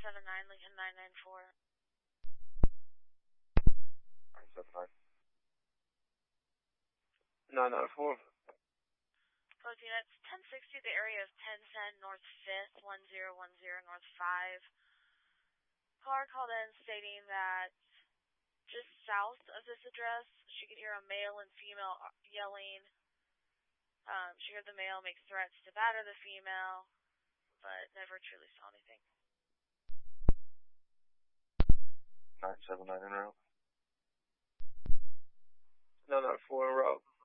979 Lincoln 994. 979. 994. Code units 1060, the area is 1010 North 5th, 1010 North 5. Caller called in stating that just south of this address, she could hear a male and female yelling. She heard the male make threats to batter the female, but never truly saw anything. 979 en route. 994 en route.